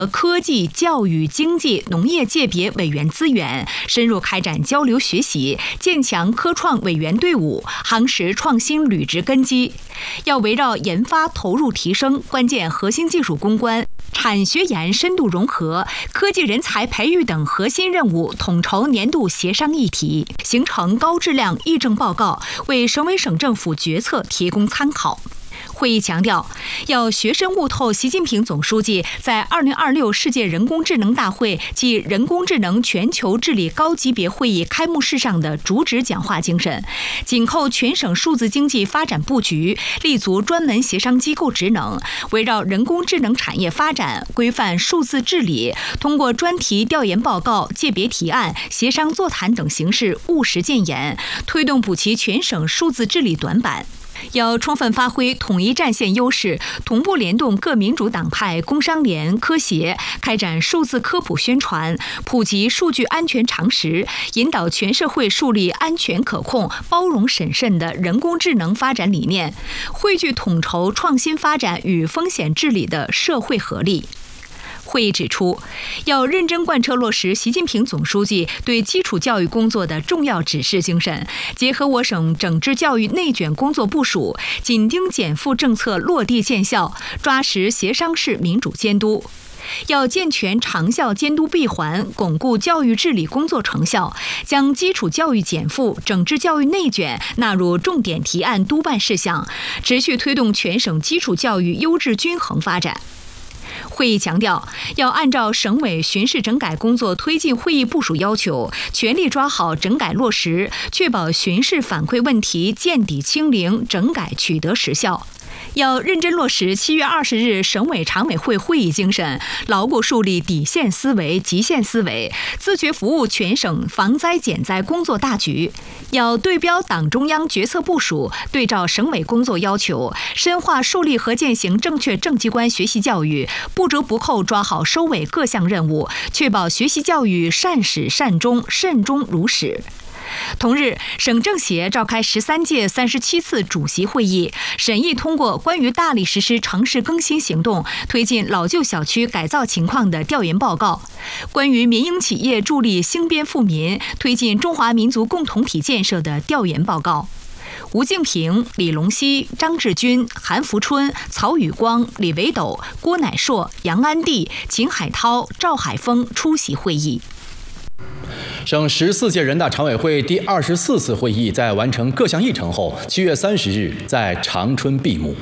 科技、教育、经济、农业界别委员资源，深入开展交流学习，建强科创委员队伍，夯实创新履职根基。要围绕研发投入提升、关键核心技术攻关、产学研深度融合、科技人才培育等核心任务，统筹年度协商议题，形成高质量议政报告，为省委省政府决策提供参考。会议强调，要学深悟透习近平总书记在2026世界人工智能大会暨人工智能全球治理高级别会议开幕式上的主旨讲话精神，紧扣全省数字经济发展布局，立足专门协商机构职能，围绕人工智能产业发展、规范数字治理，通过专题调研报告、界别提案、协商座谈等形式务实建言，推动补齐全省数字治理短板。要充分发挥统一战线优势，同步联动各民主党派、工商联、科协，开展数字科普宣传，普及数据安全常识，引导全社会树立安全可控、包容审慎的人工智能发展理念，汇聚统筹创新发展与风险治理的社会合力。会议指出，要认真贯彻落实习近平总书记对基础教育工作的重要指示精神，结合我省整治教育内卷工作部署，紧盯减负政策落地见效，抓实协商式民主监督。要健全长效监督闭环，巩固教育治理工作成效，将基础教育减负、整治教育内卷纳入重点提案督办事项，持续推动全省基础教育优质均衡发展。会议强调，要按照省委巡视整改工作推进会议部署要求，全力抓好整改落实，确保巡视反馈问题见底清零，整改取得实效。要认真落实7月20日省委常委会会议精神，牢固树立底线思维、极限思维，自觉服务全省防灾减灾工作大局。要对标党中央决策部署，对照省委工作要求，深化树立和践行正确正机关学习教育，不折不扣抓好收尾各项任务，确保学习教育善始善终、慎终如始。同日，省政协召开13届37次主席会议，审议通过关于大力实施城市更新行动、推进老旧小区改造情况的调研报告，关于民营企业助力兴边富民、推进中华民族共同体建设的调研报告。吴敬平、李龙溪、张志军、韩福春、曹宇光、李维斗、郭乃硕、杨安娣、秦海涛、赵海峰出席会议。 省14届人大常委会第24次会议在完成各项议程后，7月30日在长春闭幕。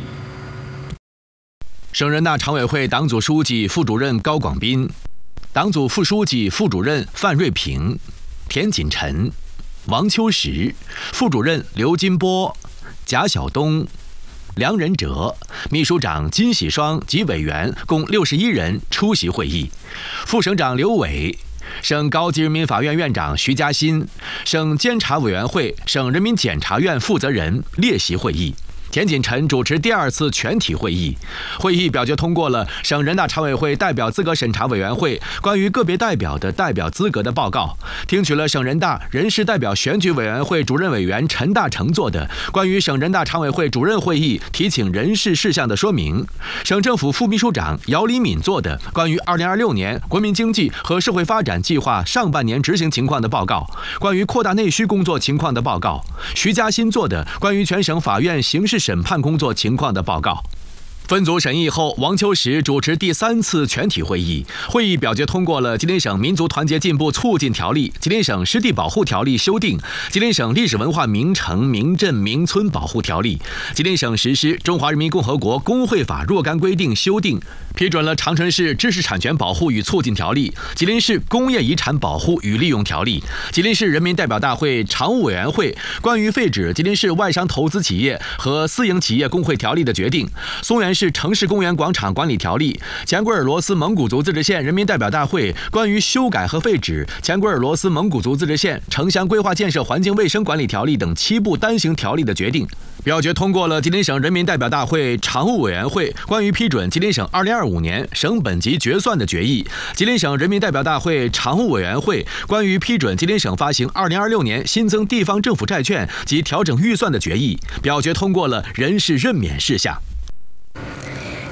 省人大常委会党组书记、副主任高广斌，党组副书记、副主任范瑞平、田锦臣、王秋实，副主任刘金波、贾晓东、梁仁哲，秘书长金喜双及委员共61人出席会议。副省长刘伟，省高级人民法院院长徐嘉欣，省监察委员会、省人民检察院负责人列席会议。田锦臣主持第2次全体会议，会议表决通过了省人大常委会代表资格审查委员会关于个别代表的代表资格的报告，听取了省人大人事代表选举委员会主任委员陈大成做的关于省人大常委会主任会议提请人事事项的说明，省政府副秘书长姚黎敏做的关于2026年国民经济和社会发展计划上半年执行情况的报告，关于扩大内需工作情况的报告，徐嘉欣做的关于全省法院刑事审判工作情况的报告。分组审议后，王秋实主持第3次全体会议，会议表决通过了吉林省民族团结进步促进条例、吉林省湿地保护条例修订、吉林省历史文化名城、名镇、名村保护条例、吉林省实施中华人民共和国工会法若干规定修订，批准了长春市知识产权保护与促进条例、吉林市工业遗产保护与利用条例、吉林市人民代表大会常务委员会关于废止吉林市外商投资企业和私营企业工会条例的决定、松原市城市公园广场管理条例、前圭尔罗斯蒙古族自治县人民代表大会关于修改和废止前圭尔罗斯蒙古族自治县城乡规划建设环境卫生管理条例等7部单行条例的决定，表决通过了吉林省人民代表大会常务委员会关于批准吉林省2025年省本级决算的决议、吉林省人民代表大会常务委员会关于批准吉林省发行2026年新增地方政府债券及调整预算的决议，表决通过了人事任免事项。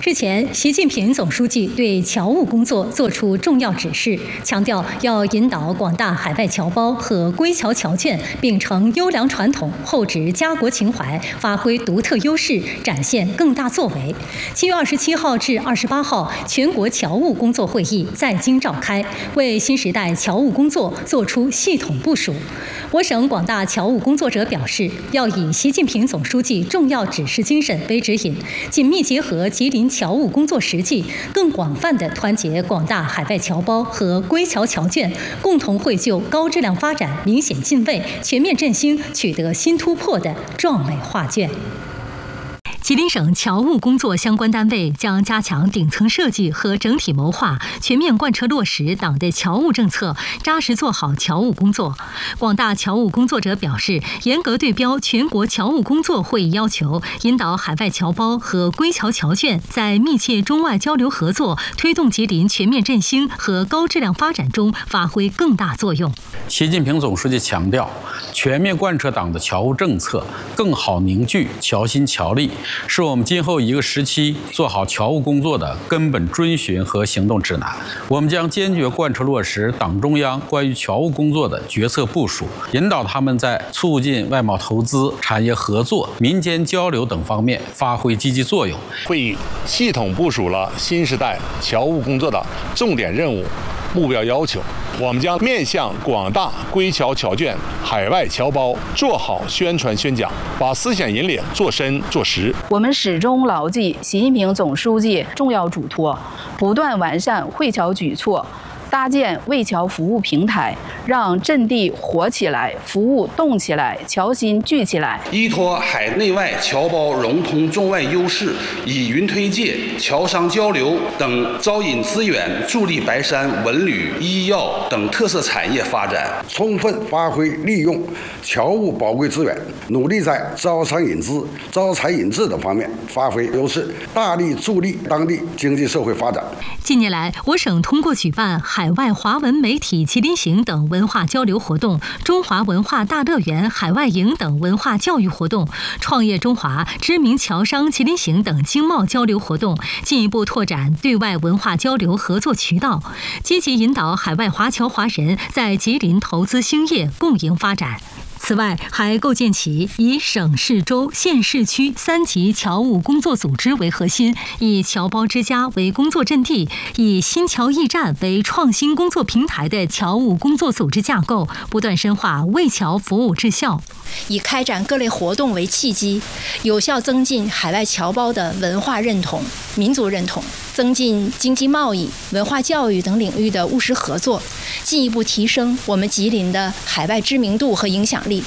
日前，习近平总书记对侨务工作作出重要指示，强调要引导广大海外侨胞和归侨侨眷秉承优良传统，厚植家国情怀，发挥独特优势，展现更大作为。7月27号至28号，全国侨务工作会议在京召开，为新时代侨务工作作出系统部署。我省广大侨务工作者表示，要以习近平总书记重要指示精神为指引，紧密结合吉林侨务工作实际，更广泛地团结广大海外侨胞和归侨侨眷，共同绘就高质量发展明显进位、全面振兴取得新突破的壮美画卷。吉林省侨务工作相关单位将加强顶层设计和整体谋划，全面贯彻落实党的侨务政策，扎实做好侨务工作。广大侨务工作者表示，严格对标全国侨务工作会议要求，引导海外侨胞和归侨侨眷在密切中外交流合作、推动吉林全面振兴和高质量发展中发挥更大作用。 习近平总书记强调，全面贯彻党的侨务政策，更好凝聚侨心侨力，是我们今后一个时期做好侨务工作的根本遵循和行动指南。我们将坚决贯彻落实党中央关于侨务工作的决策部署，引导他们在促进外贸投资、产业合作、民间交流等方面发挥积极作用。 会议系统部署了新时代侨务工作的重点任务、目标要求。我们将面向广大归侨侨眷、海外侨胞做好宣传宣讲，把思想引领做深做实。 我们始终牢记习近平总书记重要嘱托，不断完善惠侨举措，搭建为侨服务平台，让阵地活起来，服务动起来，侨心聚起来。 依托海内外侨胞融通中外优势，以云推介、侨商交流等招引资源，助力白山文旅、医药等特色产业发展， 充分发挥利用侨务宝贵资源，努力在招商引资、招财引智等方面发挥优势，大力助力当地经济社会发展。 近年来，我省通过举办海外华文媒体吉林行等文化交流活动、中华文化大乐园海外营等文化教育活动、创业中华、知名侨商吉林行等经贸交流活动，进一步拓展对外文化交流合作渠道，积极引导海外华侨华人在吉林投资兴业、共赢发展。此外，还构建起以省市州县市区3级侨务工作组织为核心，以侨胞之家为工作阵地，以新侨驿站为创新工作平台的侨务工作组织架构，不断深化为侨服务质效。 以开展各类活动为契机，有效增进海外侨胞的文化认同、民族认同，增进经济贸易、文化教育等领域的务实合作，进一步提升我们吉林的海外知名度和影响力。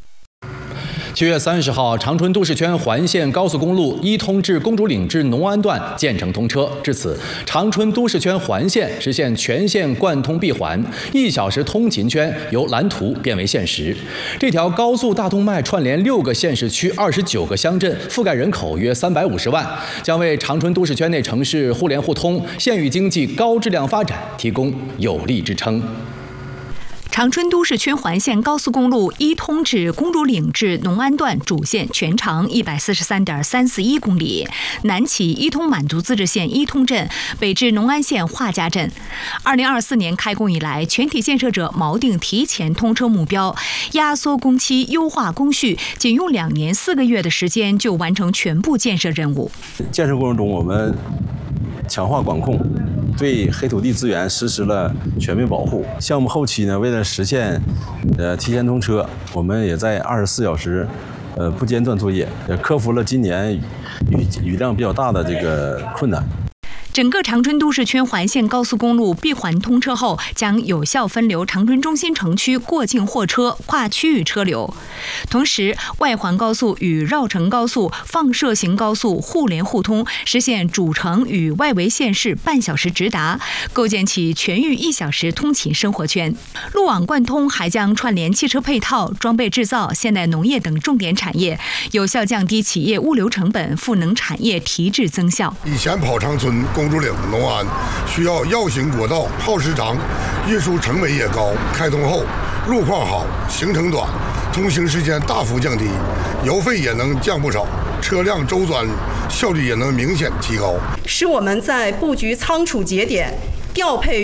7月30号，长春都市圈环线高速公路一通至公主岭至农安段建成通车，至此，长春都市圈环线实现全线贯通闭环，1小时通勤圈由蓝图变为现实。这条高速大动脉串联6个县市区29个乡镇，覆盖人口约350万，将为长春都市圈内城市互联互通、县域经济高质量发展提供有力支撑。 长春都市圈环线高速公路一通至公主岭至农安段主线全长143.341公里，南起一通满族自治县一通镇，北至农安县华家镇。2024年开工以来，全体建设者锚定提前通车目标，压缩工期，优化工序，仅用2年4个月的时间就完成全部建设任务。 建设过程中，我们强化管控，对黑土地资源实施了全面保护。项目后期呢，为了实现提前通车，我们也在24小时不间断作业，也克服了今年雨量比较大的这个困难。 整个长春都市圈环线高速公路闭环通车后，将有效分流长春中心城区过境货车跨区域车流，同时外环高速与绕城高速、放射型高速互联互通，实现主城与外围县市半小时直达，构建起全域1小时通勤生活圈。路网贯通还将串联汽车配套、装备制造、现代农业等重点产业，有效降低企业物流成本，赋能产业提质增效。 以前跑长春、公主岭、农安需要绕行国道，耗时长，运输成本也高。开通后，路况好，行程短，通行时间大幅降低，油费也能降不少，车辆周转效率也能明显提高， 使我们在布局仓储节点、调配